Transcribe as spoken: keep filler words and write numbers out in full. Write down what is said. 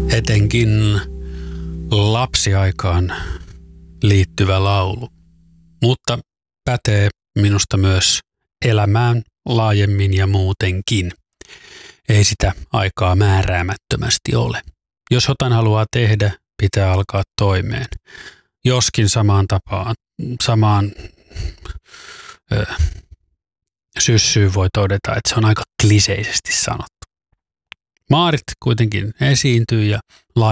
Etenkin lapsiaikaan liittyvä laulu, mutta pätee minusta myös elämään laajemmin ja muutenkin. Ei sitä aikaa määräämättömästi ole. Jos jotain haluaa tehdä, pitää alkaa toimeen. Joskin samaan tapaan, samaan ö, syssyyn voi todeta, että se on aika kliseisesti sanottu. Maarit kuitenkin esiintyy ja